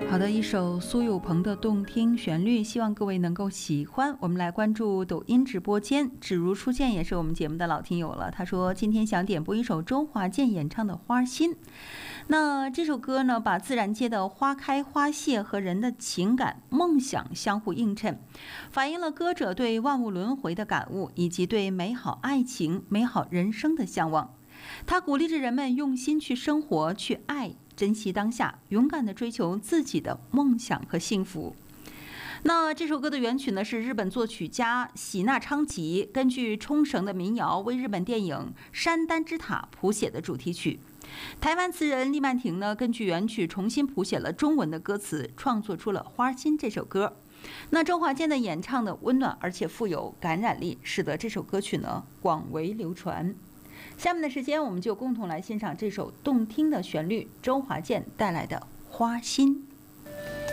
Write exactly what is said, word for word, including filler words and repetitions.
好的，一首苏有朋的动听旋律，希望各位能够喜欢。我们来关注抖音直播间，芷如初见也是我们节目的老听友了。他说今天想点播一首周华健演唱的《花心》。那这首歌呢，把自然界的花开花谢和人的情感梦想相互映衬，反映了歌者对万物轮回的感悟，以及对美好爱情、美好人生的向往。他鼓励着人们用心去生活，去爱，珍惜当下，勇敢地追求自己的梦想和幸福。那这首歌的原曲呢，是日本作曲家喜纳昌吉根据冲绳的民谣为日本电影《山丹之塔》谱写的主题曲。台湾词人厉曼婷呢，根据原曲重新谱写了中文的歌词，创作出了《花心》这首歌。那周华健的演唱呢，温暖而且富有感染力，使得这首歌曲呢广为流传。下面的时间，我们就共同来欣赏这首动听的旋律，周华健带来的《花心》。